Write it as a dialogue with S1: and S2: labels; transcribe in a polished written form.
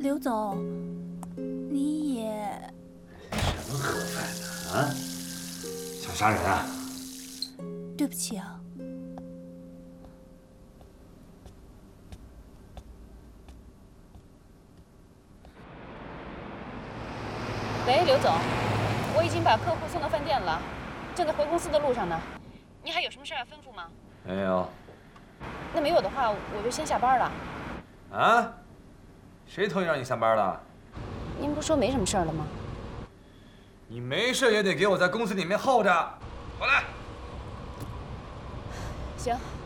S1: 刘总，你也
S2: 什么盒饭呢？啊，想杀人啊？
S1: 对不起啊。
S3: 喂，刘总，我已经把客户送到饭店了，正在回公司的路上呢。您还有什么事要吩咐吗？
S2: 没有。
S3: 那没有的话，我就先下班了。
S2: 啊？谁同意让你下班了？
S3: 您不是说没什么事儿了吗？
S2: 你没事也得给我在公司里面候着。过来。
S3: 行。